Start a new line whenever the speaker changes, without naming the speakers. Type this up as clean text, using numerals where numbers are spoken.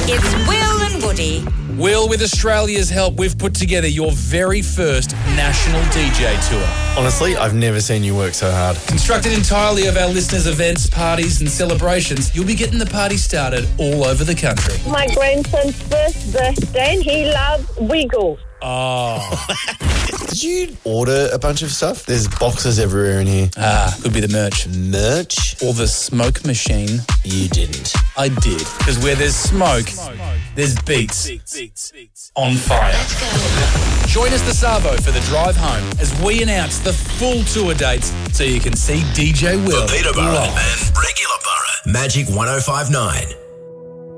It's Will and Woody.
Will, with Australia's help, we've put together your very first national DJ tour.
Honestly, I've never seen you work so hard.
Constructed entirely of our listeners' events, parties and celebrations, you'll be getting the party started all over the country.
My grandson's first birthday and he loves Wiggles.
Oh.
Did you order a bunch of stuff? There's boxes everywhere in here.
Could be the merch.
Merch?
Or the smoke machine.
You didn't.
I did. Because where there's smoke, there's beats. On fire. Join us this Arvo for the drive home as we announce the full tour dates so you can see DJ Will.
For Peterborough and Regular Borough, Magic 105.9.